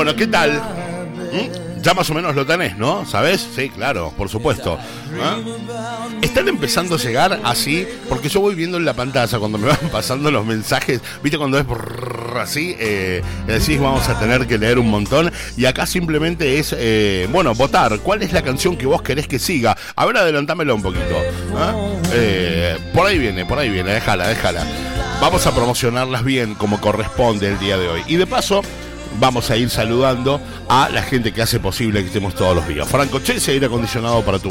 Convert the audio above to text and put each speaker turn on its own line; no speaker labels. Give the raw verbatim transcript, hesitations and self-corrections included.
Bueno, ¿qué tal? ¿Mm? Ya más o menos lo tenés, ¿no? ¿Sabés? Sí, claro, por supuesto. ¿Ah? Están empezando a llegar así, porque yo voy viendo en la pantalla cuando me van pasando los mensajes, ¿viste? Cuando es brrr, así, eh, decís vamos a tener que leer un montón, y acá simplemente es, eh, bueno, votar. ¿Cuál es la canción que vos querés que siga? A ver, adelantámelo un poquito. ¿Ah? Eh, por ahí viene, por ahí viene, déjala, déjala. Vamos a promocionarlas bien como corresponde el día de hoy. Y de paso, vamos a ir saludando a la gente que hace posible que estemos todos los días. Franco Chese, aire acondicionado para tu